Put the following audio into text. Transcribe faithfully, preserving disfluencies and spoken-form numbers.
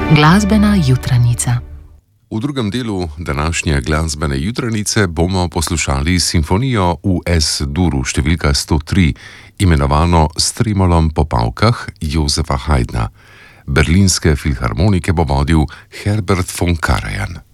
Glasbena jutranica. V drugem delu današnje glasbene jutranice bomo poslušali simfonijo v S-duru številka sto tri, imenovano S tremolom po pavkah Josefa Haydna. Berlinske filharmonike bo vodil Herbert von Karajan.